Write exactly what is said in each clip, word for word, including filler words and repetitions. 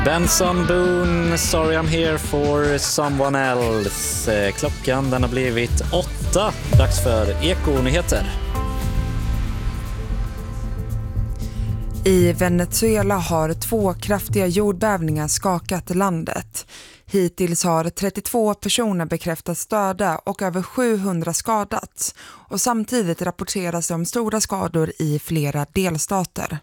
Benson Boone, Sorry I'm here for someone else. Klockan den har blivit åtta. Dags för Eko-nyheter. I Venezuela har två kraftiga jordbävningar skakat landet. Hittills har trettiotvå personer bekräftats döda och över sjuhundra skadats. Och samtidigt rapporteras det om stora skador i flera delstater.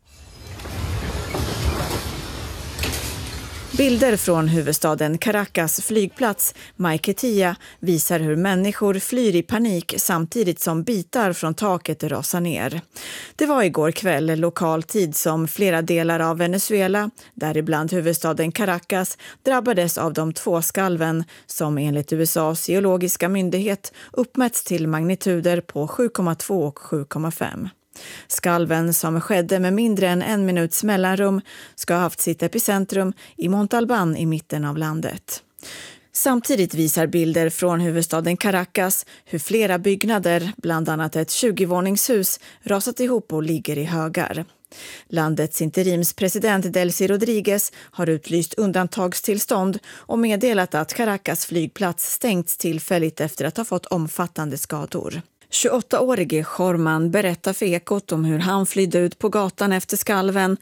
Bilder från huvudstaden Caracas flygplats Maiquetía visar hur människor flyr i panik samtidigt som bitar från taket rasar ner. Det var igår kväll lokal tid som flera delar av Venezuela, däribland huvudstaden Caracas, drabbades av de två skalven som enligt U S A:s geologiska myndighet uppmätts till magnituder på sju komma två och sju komma fem. Skalven, som skedde med mindre än en minuts mellanrum, ska ha haft sitt epicentrum i Montalbán i mitten av landet. Samtidigt visar bilder från huvudstaden Caracas hur flera byggnader, bland annat ett tjugo-våningshus, rasat ihop och ligger i högar. Landets interimspresident Delcy Rodríguez har utlyst undantagstillstånd och meddelat att Caracas flygplats stängts tillfälligt efter att ha fått omfattande skador. tjugoåttaårige Jorman berättar för Ekot om hur han flydde ut på gatan efter skalven.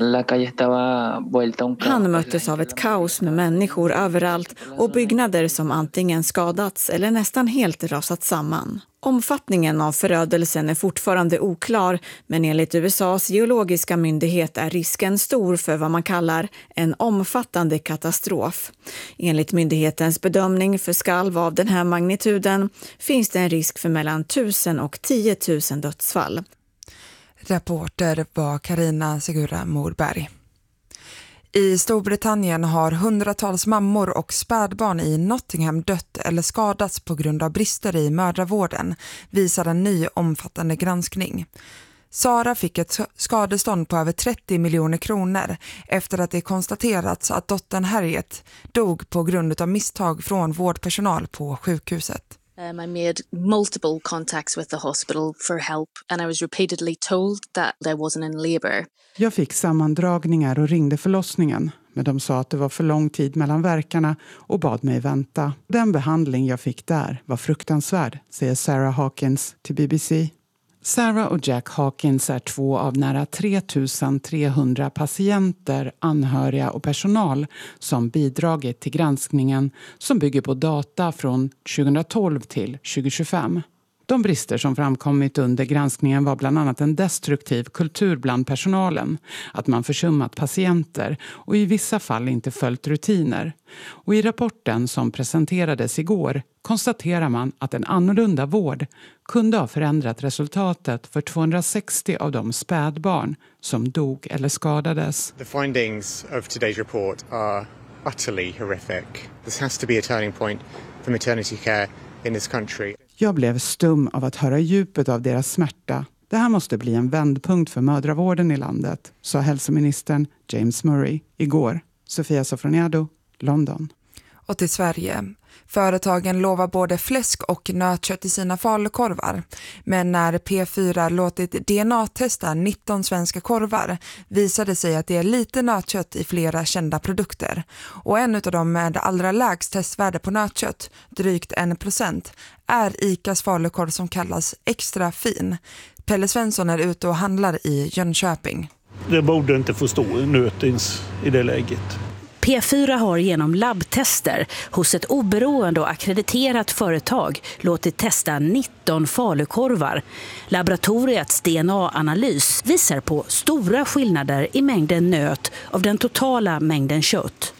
Han möttes av ett kaos med människor överallt och byggnader som antingen skadats eller nästan helt rasat samman. Omfattningen av förödelsen är fortfarande oklar, men enligt U S A:s geologiska myndighet är risken stor för vad man kallar en omfattande katastrof. Enligt myndighetens bedömning för skalv av den här magnituden finns det en risk för mellan tusen och tio tusen dödsfall. Reporter var Carina Segura Morberg. I Storbritannien har hundratals mammor och spädbarn i Nottingham dött eller skadats på grund av brister i mödravården, visar en ny omfattande granskning. Sara fick ett skadestånd på över trettio miljoner kronor efter att det konstaterats att dottern Harriet dog på grund av misstag från vårdpersonal på sjukhuset. Um, I made multiple contacts with the hospital for help and I was repeatedly told that I wasn't in labour. Jag fick sammandragningar och ringde förlossningen, men de sa att det var för lång tid mellan verkarna och bad mig vänta. Den behandling jag fick där var fruktansvärd, säger Sarah Hawkins till B B C. Sarah och Jack Hawkins är två av nära tre tusen trehundra patienter, anhöriga och personal som bidragit till granskningen som bygger på data från tjugohundratolv till tjugohundratjugofem. De brister som framkommit under granskningen var bland annat en destruktiv kultur bland personalen, att man försummat patienter och i vissa fall inte följt rutiner. Och i rapporten som presenterades igår konstaterar man att en annorlunda vård kunde ha förändrat resultatet för tvåhundrasextio av de spädbarn som dog eller skadades. The findings of today's report are utterly horrific. This has to be a turning point for maternity care in this country. Jag blev stum av att höra djupet av deras smärta. Det här måste bli en vändpunkt för mödravården i landet, sa hälsoministern James Murray igår. Sofia Sofroniado, London. Och till Sverige. Företagen lovar både fläsk och nötkött i sina falukorvar. Men när P fyra låtit D N A-testa nitton svenska korvar visade sig att det är lite nötkött i flera kända produkter. Och en av dem med allra lägst testvärde på nötkött, drygt en procent, är ICAs falukorv som kallas extra fin. Pelle Svensson är ute och handlar i Jönköping. Det borde inte få stå nötins i det läget. P fyra har genom labbtester hos ett oberoende och akkrediterat företag låtit testa nitton falukorvar. Laboratoriets D N A-analys visar på stora skillnader i mängden nöt av den totala mängden kött.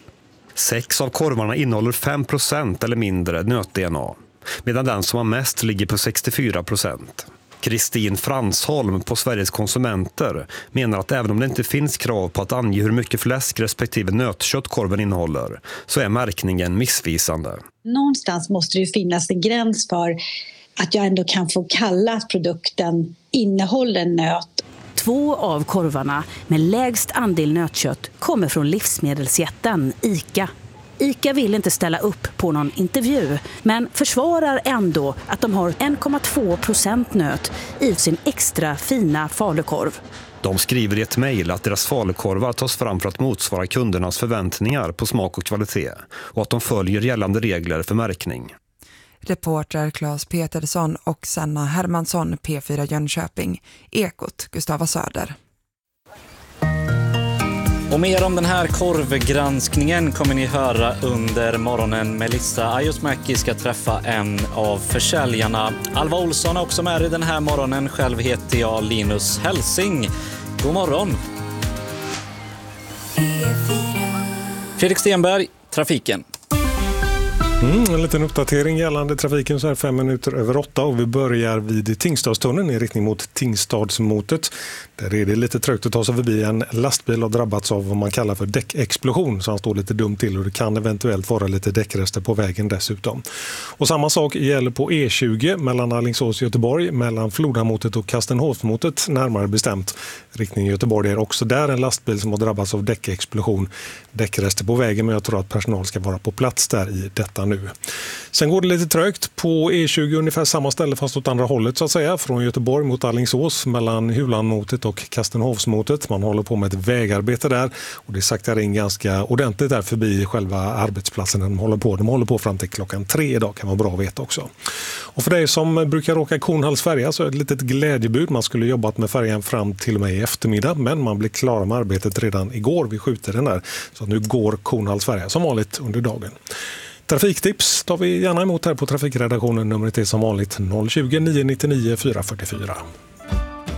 Sex av korvarna innehåller fem procent eller mindre nöt-D N A, medan den som har mest ligger på sextiofyra procent. Kristin Fransholm på Sveriges konsumenter menar att även om det inte finns krav på att ange hur mycket fläsk respektive nötkött korven innehåller så är märkningen missvisande. Någonstans måste det ju finnas en gräns för att jag ändå kan få kalla att produkten innehåller nöt. Två av korvarna med lägst andel nötkött kommer från livsmedelsjätten ICA. ICA vill inte ställa upp på någon intervju, men försvarar ändå att de har en komma två procent nöt i sin extra fina falukorv. De skriver i ett mejl att deras falukorvar tas fram för att motsvara kundernas förväntningar på smak och kvalitet och att de följer gällande regler för märkning. Reporter Claes Petersson och Sanna Hermansson, P fyra Jönköping. Ekot, Gustava Söder. Och mer om den här korvgranskningen kommer ni höra under morgonen. Melissa Ajosmäki ska träffa en av försäljarna. Alva Olsson är också med i den här morgonen. Själv heter jag Linus Helsing. God morgon. Fredrik Stenberg, trafiken. Mm, en liten uppdatering gällande trafiken så här fem minuter över åtta och vi börjar vid Tingstadstunneln i riktning mot Tingstadsmotet. Där är det lite trögt att ta sig förbi. En lastbil har drabbats av vad man kallar för däckexplosion så han står lite dumt till och det kan eventuellt vara lite däckrester på vägen dessutom. Och samma sak gäller på E tjugo mellan Alingsås och Göteborg, mellan Flodamotet och Kastenhovsmotet närmare bestämt. Riktning Göteborg är också där en lastbil som har drabbats av däckexplosion. Däckrester på vägen men jag tror att personal ska vara på plats där i detta nu. Sen går det lite trögt på E tjugo ungefär samma ställe fast åt andra hållet så att säga. Från Göteborg mot Alingsås mellan Hulanmotet och Kastenhovsmotet. Man håller på med ett vägarbete där och det saktar in ganska ordentligt där förbi själva arbetsplatsen de håller på. De håller på fram till klockan tre idag kan vara bra att veta också. Och för dig som brukar åka Kornhalls-färja så är det ett litet glädjebud. Man skulle jobbat med färjan fram till och med i eftermiddag men man blev klar med arbetet redan igår. Vi skjuter den där så nu går Kornhalls-färja som vanligt under dagen. Trafiktips tar vi gärna emot här på trafikredaktionen. Numret är som vanligt noll tjugo, nio nio nio, fyra fyra fyra.